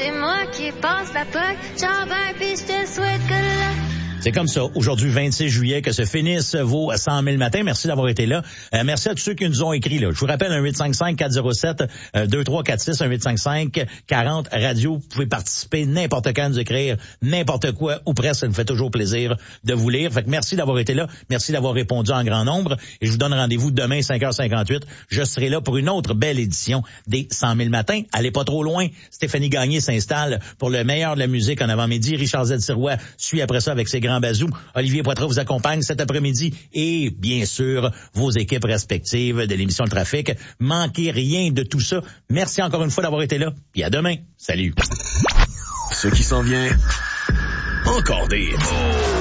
c'est moi qui passe la POC. Ciao, bye, puis je te souhaite good luck. C'est comme ça, aujourd'hui, 26 juillet, que se finissent vos 100 000 matins. Merci d'avoir été là. Merci à tous ceux qui nous ont écrit. Là. Je vous rappelle, 1-855-407-2346, 1-855-40-radio. Vous pouvez participer n'importe quand, nous écrire n'importe quoi ou presque. Ça nous fait toujours plaisir de vous lire. Fait que merci d'avoir été là. Merci d'avoir répondu en grand nombre. Et je vous donne rendez-vous demain, 5h58. Je serai là pour une autre belle édition des 100 000 matins. Allez pas trop loin. Stéphanie Gagné s'installe pour le meilleur de la musique en avant-midi. Richard Z. Sirois suit après ça avec ses grands bazou. Olivier Poitras vous accompagne cet après-midi et, bien sûr, vos équipes respectives de l'émission Le Trafic. Manquez rien de tout ça. Merci encore une fois d'avoir été là. Puis à demain. Salut. Ce qui s'en vient, encore des